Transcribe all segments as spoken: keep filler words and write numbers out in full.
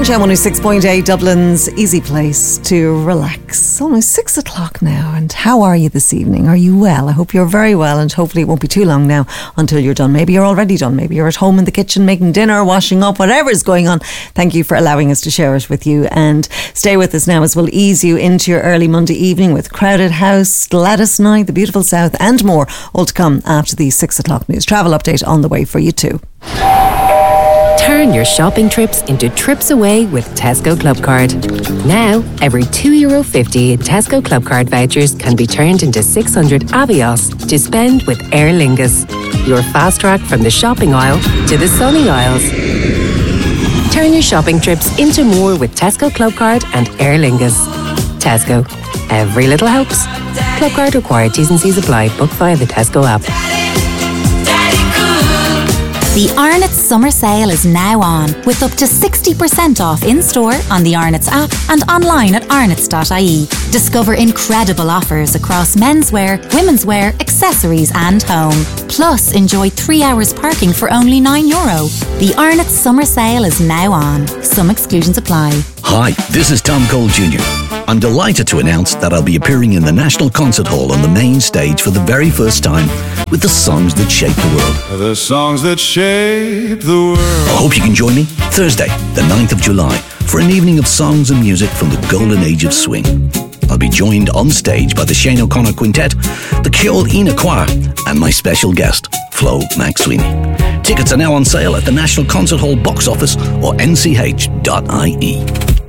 Sunshine one oh six point eight, Dublin's easy place to relax. Almost six o'clock now, and how are you this evening? Are you well? I hope you're very well, and hopefully it won't be too long now until you're done. Maybe you're already done. Maybe you're at home in the kitchen making dinner, washing up, whatever's going on. Thank you for allowing us to share it with you, and stay with us now as we'll ease you into your early Monday evening with Crowded House, Gladys Knight, The Beautiful South, and more, all to come after the six o'clock news. Travel update on the way for you too. Turn your shopping trips into trips away with Tesco Clubcard. Now, every two euro fifty in Tesco Clubcard vouchers can be turned into six hundred Avios to spend with Aer Lingus. Your fast track from the shopping aisle to the sunny aisles. Turn your shopping trips into more with Tesco Clubcard and Aer Lingus. Tesco. Every little helps. Clubcard required. T's and C's apply. Book via the Tesco app. The Arnott's summer sale is now on, with up to sixty percent off in-store on the Arnott's app and online at arnott's dot I E. Discover incredible offers across menswear, women's wear, accessories and home. Plus, enjoy three hours parking for only nine euro. The Arnott's summer sale is now on. Some exclusions apply. Hi, this is Tom Cole Junior I'm delighted to announce that I'll be appearing in the National Concert Hall on the main stage for the very first time with the songs that shape the world. The songs that shape the world. I hope you can join me Thursday, the ninth of July, for an evening of songs and music from the golden age of swing. I'll be joined on stage by the Shane O'Connor Quintet, the Ceol Ina Choir, and my special guest, Flo McSweeney. Tickets are now on sale at the National Concert Hall box office or n c h dot I e.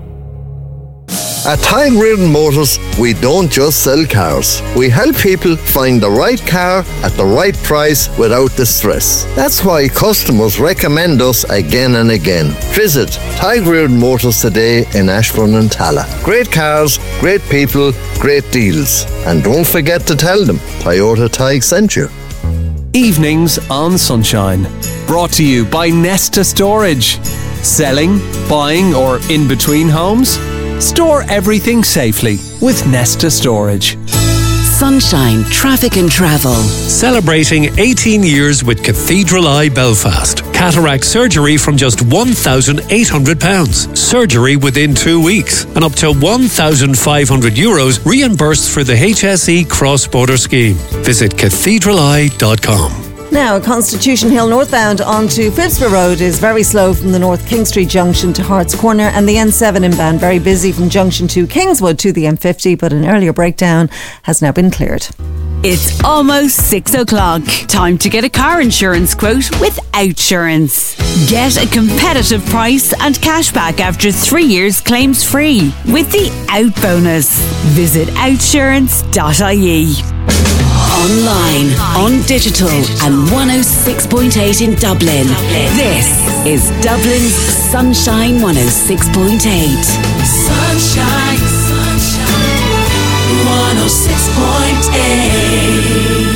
At Tide Reardon Motors, we don't just sell cars. We help people find the right car at the right price without the stress. That's why customers recommend us again and again. Visit Tide Reardon Motors today in Ashbourne and Tala. Great cars, great people, great deals. And don't forget to tell them Toyota Tig sent you. Evenings on Sunshine. Brought to you by Nesta Storage. Selling, buying or in between homes? Store everything safely with Nesta Storage. Sunshine Traffic and Travel. Celebrating eighteen years with Cathedral Eye Belfast. Cataract surgery from just one thousand eight hundred pounds. Surgery within two weeks. And up to one thousand five hundred euros reimbursed for the H S E cross-border scheme. Visit cathedral eye dot com. Now, Constitution Hill northbound onto Phibsborough Road is very slow from the North King Street junction to Harts Corner, and the N seven inbound very busy from junction to Kingswood to the M fifty, but an earlier breakdown has now been cleared. It's almost six o'clock. Time to get a car insurance quote with Outsurance. Get a competitive price and cashback after three years claims free with the Out Bonus. Visit outsurance dot I E. Online, on digital, and one oh six point eight in Dublin. This is Dublin's Sunshine one oh six point eight. Sunshine, sunshine, one oh six point eight.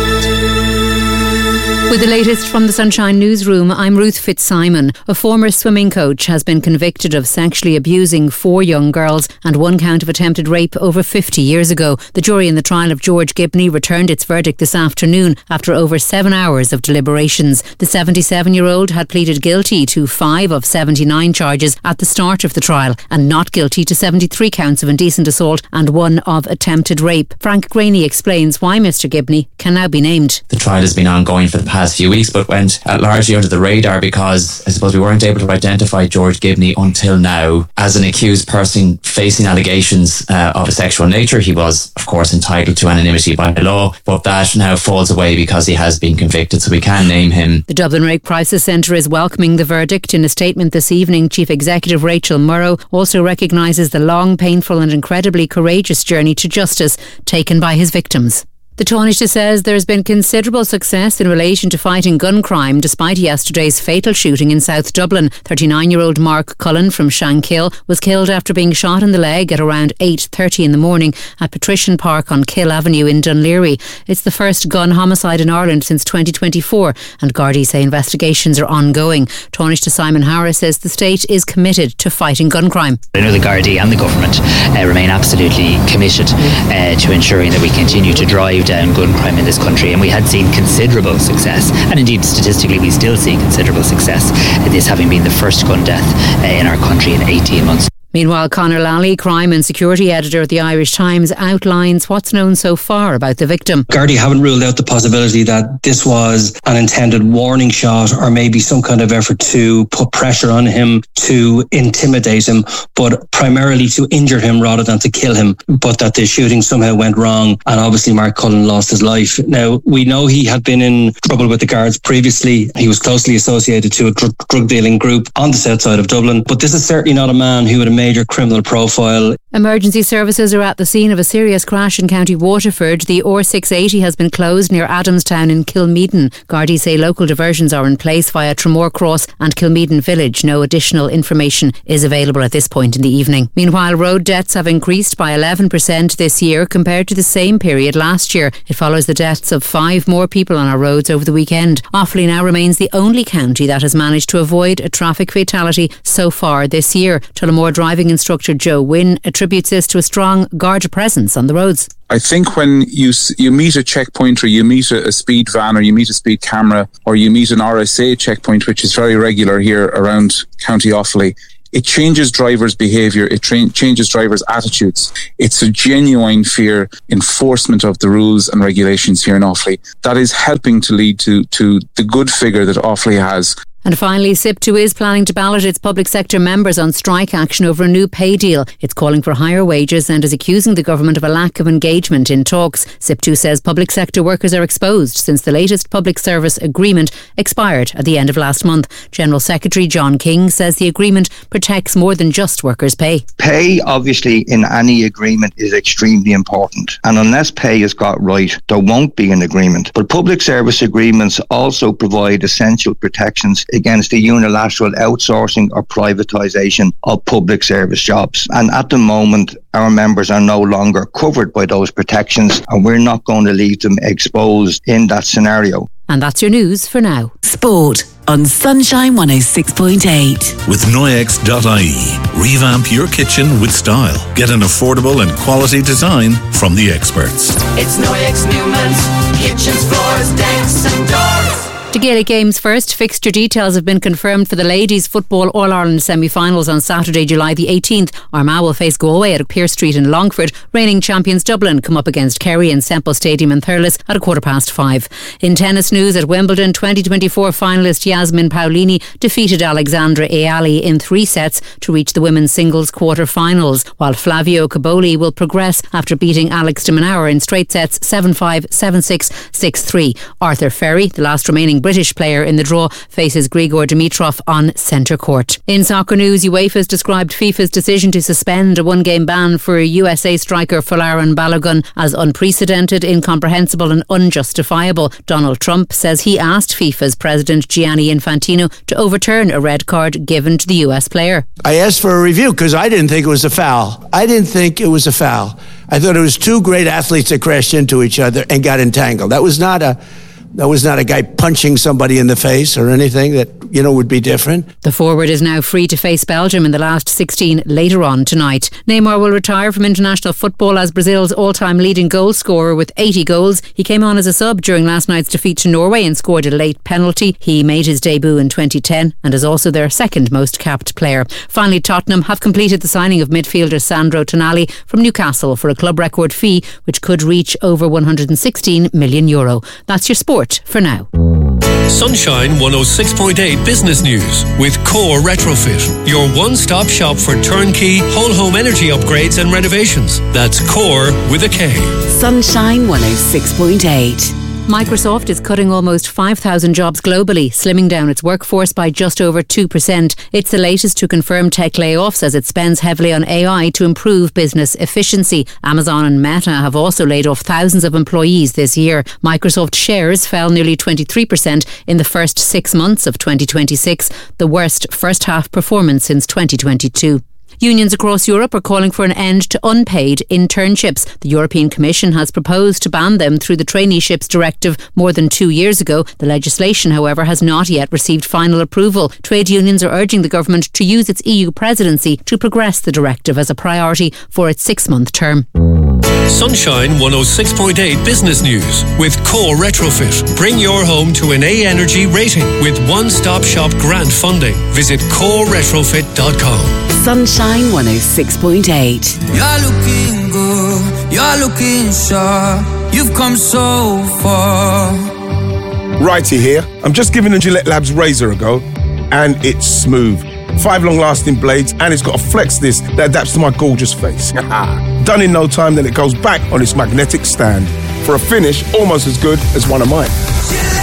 With the latest from the Sunshine Newsroom, I'm Ruth Fitzsimon. A former swimming coach has been convicted of sexually abusing four young girls and one count of attempted rape over fifty years ago. The jury in the trial of George Gibney returned its verdict this afternoon after over seven hours of deliberations. The seventy-seven-year-old had pleaded guilty to five of seventy-nine charges at the start of the trial and not guilty to seventy-three counts of indecent assault and one of attempted rape. Frank Graney explains why Mister Gibney can now be named. The trial has been ongoing for the past few weeks, but went uh, largely under the radar because I suppose we weren't able to identify George Gibney until now as an accused person facing allegations uh, of a sexual nature. He was, of course, entitled to anonymity by law, but that now falls away because he has been convicted, so we can name him. The Dublin Rape Crisis Centre is welcoming the verdict. In a statement this evening, Chief Executive Rachel Murrow also recognises the long, painful and incredibly courageous journey to justice taken by his victims. The Taoiseach says there has been considerable success in relation to fighting gun crime despite yesterday's fatal shooting in South Dublin. thirty-nine-year-old Mark Cullen from Shankill was killed after being shot in the leg at around eight thirty in the morning at Patrician Park on Kill Avenue in Dún Laoghaire. It's the first gun homicide in Ireland since twenty twenty-four, and Gardaí say investigations are ongoing. Taoiseach Simon Harris says the state is committed to fighting gun crime. I know the Gardaí and the government uh, remain absolutely committed uh, to ensuring that we continue to drive drive down gun crime in this country, and we had seen considerable success, and indeed statistically we still see considerable success, this having been the first gun death uh, in our country in eighteen months. Meanwhile, Conor Lally, crime and security editor at the Irish Times, outlines what's known so far about the victim. Gardaí haven't ruled out the possibility that this was an intended warning shot or maybe some kind of effort to put pressure on him, to intimidate him, but primarily to injure him rather than to kill him, but that the shooting somehow went wrong and obviously Mark Cullen lost his life. Now, we know he had been in trouble with the guards previously. He was closely associated to a dr- drug dealing group on the south side of Dublin, but this is certainly not a man who had a major criminal profile. Emergency services are at the scene of a serious crash in County Waterford. The R six eighty has been closed near Adamstown in Kilmeaden. Gardaí say local diversions are in place via Tremore Cross and Kilmeaden Village. No additional information is available at this point in the evening. Meanwhile, road deaths have increased by eleven percent this year compared to the same period last year. It follows the deaths of five more people on our roads over the weekend. Offaly now remains the only county that has managed to avoid a traffic fatality so far this year. Tullamore driving instructor Joe Wynne attributes this to a strong Garda presence on the roads. I think when you you meet a checkpoint or you meet a, a speed van or you meet a speed camera or you meet an R S A checkpoint, which is very regular here around County Offaly, it changes drivers' behaviour, it tra- changes drivers' attitudes. It's a genuine fear enforcement of the rules and regulations here in Offaly that is helping to lead to, to the good figure that Offaly has. And finally, S I P two is planning to ballot its public sector members on strike action over a new pay deal. It's calling for higher wages and is accusing the government of a lack of engagement in talks. S I P two says public sector workers are exposed since the latest public service agreement expired at the end of last month. General Secretary John King says the agreement protects more than just workers' pay. Pay, obviously, in any agreement is extremely important. And unless pay is got right, there won't be an agreement. But public service agreements also provide essential protections against the unilateral outsourcing or privatisation of public service jobs. And at the moment, our members are no longer covered by those protections, and we're not going to leave them exposed in that scenario. And that's your news for now. Sport on Sunshine one oh six point eight. With Noyex dot I E, revamp your kitchen with style. Get an affordable and quality design from the experts. It's Noyex Newman's kitchens, floors, decks and doors. To Gaelic Games first, fixture details have been confirmed for the ladies' football All-Ireland semi-finals on Saturday, July the eighteenth. Armagh will face Galway at Pearse Street in Longford. Reigning champions Dublin come up against Kerry in Semple Stadium in Thurles at a quarter past five. In tennis news, at Wimbledon, twenty twenty-four finalist Yasmin Paolini defeated Alexandra Eali in three sets to reach the women's singles quarter-finals, while Flavio Caboli will progress after beating Alex de Minaur in straight sets seven five, seven six, six three. Arthur Ferry, the last remaining British player in the draw, faces Grigor Dimitrov on centre court. In soccer news, UEFA's described FIFA's decision to suspend a one-game ban for U S A striker Folarin Balogun as unprecedented, incomprehensible and unjustifiable. Donald Trump says he asked FIFA's president Gianni Infantino to overturn a red card given to the U S player. I asked for a review because I didn't think it was a foul. I didn't think it was a foul. I thought it was two great athletes that crashed into each other and got entangled. That was not a That was not a guy punching somebody in the face or anything that, you know, would be different. The forward is now free to face Belgium in the last sixteen later on tonight. Neymar will retire from international football as Brazil's all-time leading goal scorer with eighty goals. He came on as a sub during last night's defeat to Norway and scored a late penalty. He made his debut in twenty ten and is also their second most capped player. Finally, Tottenham have completed the signing of midfielder Sandro Tonali from Newcastle for a club record fee which could reach over one hundred sixteen million euro. That's your sport for now. Sunshine one oh six point eight Business News with Core Retrofit, your one-stop shop for turnkey whole home energy upgrades and renovations. That's Core with a K. Sunshine one oh six point eight. Microsoft is cutting almost five thousand jobs globally, slimming down its workforce by just over two percent. It's the latest to confirm tech layoffs as it spends heavily on A I to improve business efficiency. Amazon and Meta have also laid off thousands of employees this year. Microsoft shares fell nearly twenty-three percent in the first six months of twenty twenty-six, the worst first half performance since twenty twenty-two. Unions across Europe are calling for an end to unpaid internships. The European Commission has proposed to ban them through the Traineeships Directive more than two years ago. The legislation, however, has not yet received final approval. Trade unions are urging the government to use its E U presidency to progress the directive as a priority for its six-month term. Sunshine one oh six point eight Business News with Core Retrofit. Bring your home to an A Energy rating with one-stop shop grant funding. Visit core retrofit dot com. Sunshine one oh six point eight. You're looking good, you're looking sharp. You've come so far. Righty here. I'm just giving the Gillette Labs razor a go, and it's smooth. Five long-lasting blades, and it's got a flex disc that adapts to my gorgeous face. Done in no time, then it goes back on its magnetic stand for a finish almost as good as one of mine.